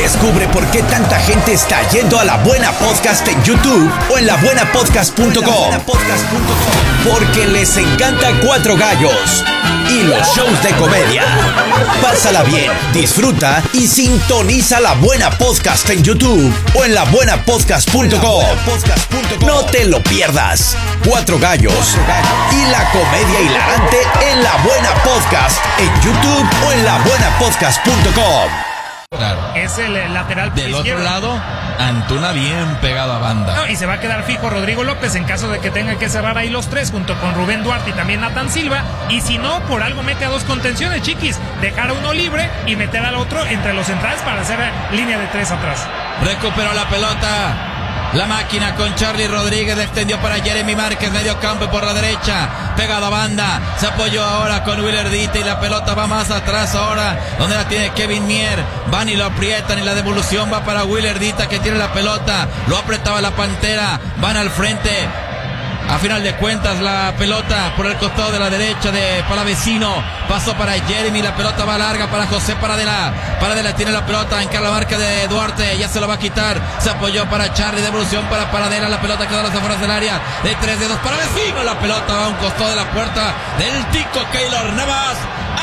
Descubre por qué tanta gente está yendo a La Buena Podcast en YouTube o en labuenapodcast.com. Porque les encanta Cuatro Gallos y los shows de comedia. Pásala bien, disfruta y sintoniza La Buena Podcast en YouTube o en labuenapodcast.com. No te lo pierdas. Cuatro Gallos y la comedia hilarante en La Buena Podcast en YouTube o en labuenapodcast.com. Claro. Es el lateral del izquierdo. otro lado, Antuna bien pegado a banda. No, y se va a quedar fijo Rodrigo López en caso de que tenga que cerrar ahí los tres junto con Rubén Duarte y también Nathan Silva. Y si no, por algo mete a dos contenciones, Chiquis. Dejar a uno libre y meter al otro entre los centrales para hacer línea de tres atrás. Recuperó la pelota. La máquina con Charlie Rodríguez, extendió para Jeremy Márquez, medio campo por la derecha, pegado a banda, se apoyó ahora con Willardita y la pelota va más atrás ahora, donde la tiene Kevin Mier, van y lo aprietan y la devolución va para Willardita que tiene la pelota, lo apretaba la Pantera, van al frente. A final de cuentas la pelota por el costado de la derecha de Palavecino, pasó para Jeremy, la pelota va larga para José Paradela, Paradela tiene la pelota, encara la marca de Duarte, ya se lo va a quitar, se apoyó para Charlie, devolución para Paradela, la pelota quedó a las afueras del área, de 3 dedos, Palavecino, la pelota va a un costado de la puerta del Tico Keylor Navas,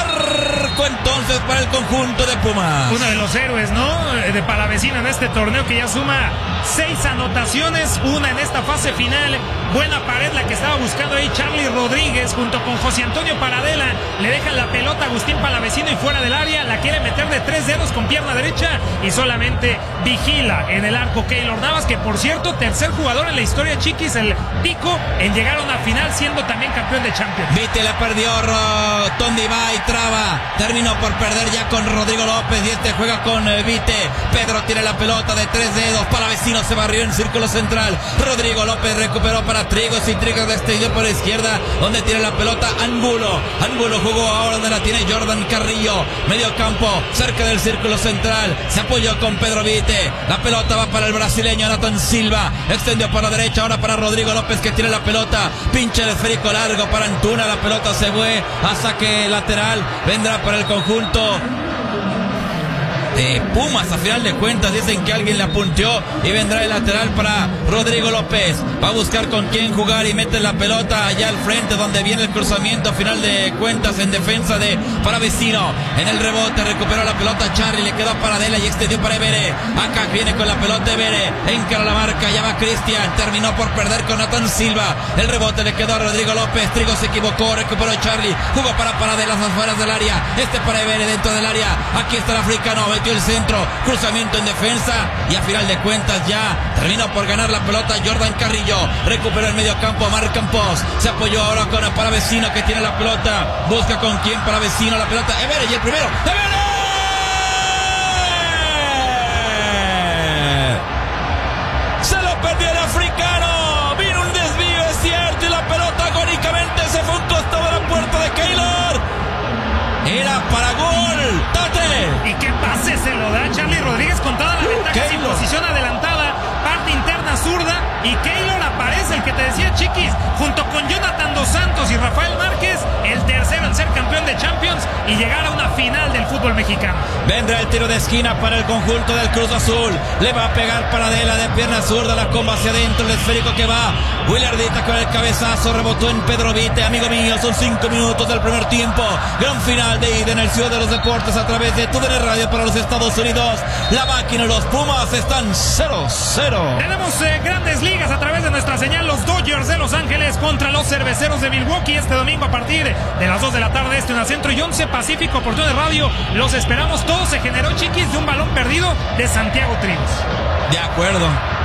arco entonces para el conjunto de Pumas. Uno de los héroes, ¿no? De Palavecino en este torneo que ya suma 6 anotaciones, una en esta fase final. Buena pared la que estaba buscando ahí Charlie Rodríguez junto con José Antonio Paradela. Le dejan la pelota a Agustín Palavecino y fuera del área. La quiere meter de 3 dedos con pierna derecha y solamente vigila en el arco Keylor Navas, que por cierto, tercer jugador en la historia, Chiquis, el Tico, en llegar a una final siendo también campeón de Champions. Vite la perdió, Tondi va y traba. Terminó por perder ya con Rodrigo López y este juega con Vite. Pedro tiene la pelota de 3 dedos. Palavecino se barrió en círculo central. Rodrigo López recuperó para Trigos y Trigos extendió por la izquierda donde tiene la pelota Angulo. Angulo jugó ahora donde la tiene Jordan Carrillo. Medio campo, cerca del círculo central. Se apoyó con Pedro Vite. La pelota va para el brasileño Nathan Silva. Extendió por la derecha ahora para Rodrigo López que tiene la pelota. Pincha el esférico largo para Antuna. La pelota se fue a saque lateral. Vendrá para el conjunto de Pumas. A final de cuentas dicen que alguien le apunteó y vendrá el lateral para Rodrigo López. Va a buscar con quién jugar y mete la pelota allá al frente donde viene el cruzamiento. A final de cuentas en defensa de Palavecino. En el rebote recuperó la pelota Charlie, le quedó a Paradela y extendió para Evere. Acá viene con la pelota Evere, encara la marca, ya va Cristian, terminó por perder con Nathan Silva. El rebote le quedó a Rodrigo López. Trigo se equivocó, recuperó Charlie, jugó para Paradela a las afueras del área. Este para Evere dentro del área. Aquí está el africano, metió el centro, cruzamiento en defensa y a final de cuentas ya terminó por ganar la pelota Jordan Carrillo. Recuperó el medio campo Mar Campos, se apoyó ahora con el Palavecino que tiene la pelota, busca con quién Palavecino, la pelota Evere y el primero ¡Evere! Se lo perdió el africano, vino un desvío, es cierto, y la pelota agónicamente se fue a un costado de la puerta de Keylor. Era para gol. ¡Tate! ¿Y qué pase se lo da Charlie Rodríguez con toda la ventaja sin posición adelantada? Parte interna zurda y Keylor aparece, el que te decía, Chiquis, junto con Jonathan Dos Santos y Rafael Márquez, el tercero en ser campeón de Champions y llegar a una final del fútbol mexicano. Vendrá el tiro de esquina para el conjunto del Cruz Azul. Le va a pegar Paradela de pierna zurda, la comba hacia adentro, el esférico que va. Willardita con el cabezazo, rebotó en Pedro Vite. Amigo mío, son 5 minutos del primer tiempo. Gran final de ida en el Ciudad de los Deportes a través de TUDN Radio para los Estados Unidos. La máquina, los Pumas están 0-0. Tenemos grandes ligas a través de nuestra señal. Los Dodgers de Los Ángeles contra los Cerveceros de Milwaukee este domingo a partir de las 2 de la tarde este en Centro y 11 Pacífico por TUDN Radio. Los esperamos. Todo se generó, Chiquis, de un balón perdido de Santiago Trigos. De acuerdo.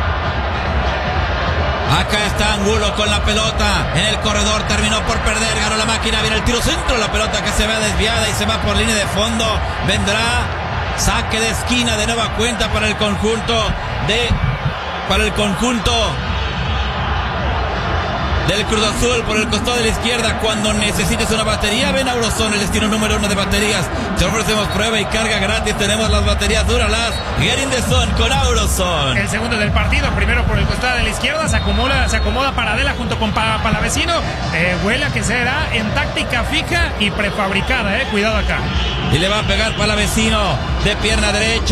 Acá está Angulo con la pelota en el corredor, terminó por perder, ganó la máquina, viene el tiro centro, la pelota que se va desviada y se va por línea de fondo. Vendrá saque de esquina de nueva cuenta para el conjunto del Cruz Azul por el costado de la izquierda. Cuando necesites una batería, ven a Auroson, el destino número 1 de baterías. Te ofrecemos prueba y carga gratis. Tenemos las baterías Duralast Get in the Zone con Auroson. El segundo del partido, primero por el costado de la izquierda, se acomoda Paradela junto con Palavecino. Huele a que será en táctica fija y prefabricada, cuidado acá. Y le va a pegar Palavecino de pierna derecha.